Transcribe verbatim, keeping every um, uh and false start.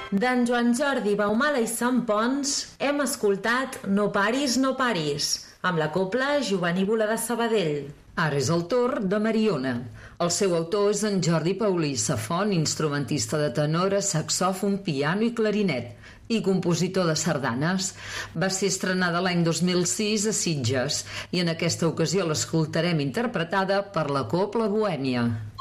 D'en Joan Jordi Baumala i Santpons hem escoltat No paris, no paris, amb la cobla Jovenívola de Sabadell. Ara és el torn de Mariona. El seu autor és en Jordi Paulí Safont, instrumentista de tenora, saxòfon, piano i clarinet, i compositor de sardanes. Va ser estrenada l'any dos mil sis a Sitges i en aquesta ocasió l'escoltarem interpretada per la Cobla Bohèmia.